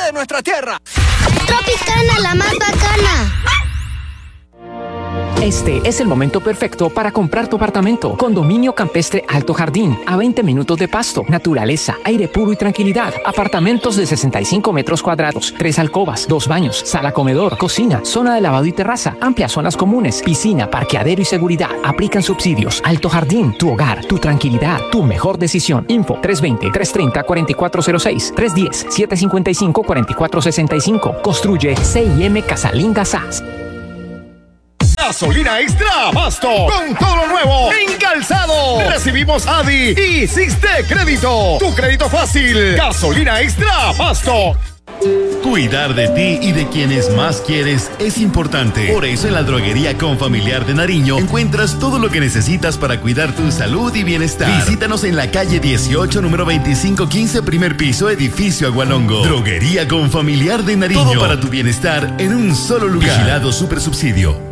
de nuestra tierra. Tropicana, la más bacana. Este es el momento perfecto para comprar tu apartamento. Condominio Campestre Alto Jardín, a 20 minutos de Pasto, naturaleza, aire puro y tranquilidad. Apartamentos de 65 metros cuadrados, 3 alcobas, 2 baños, sala comedor, cocina, zona de lavado y terraza, amplias zonas comunes, piscina, parqueadero y seguridad. Aplican subsidios. Alto Jardín, tu hogar, tu tranquilidad, tu mejor decisión. Info 320-330-4406, 310-755-4465. Construye C&M Casalinga SAS. Gasolina Extra Pasto, con todo lo nuevo en calzado. Recibimos ADI y Siste Crédito, tu crédito fácil. Gasolina Extra Pasto. Cuidar de ti y de quienes más quieres es importante. Por eso en la Droguería Confamiliar de Nariño encuentras todo lo que necesitas para cuidar tu salud y bienestar. Visítanos en la calle 18, número 2515, primer piso, edificio Agualongo. Droguería Confamiliar de Nariño. Todo para tu bienestar en un solo lugar. Vigilado Supersubsidio.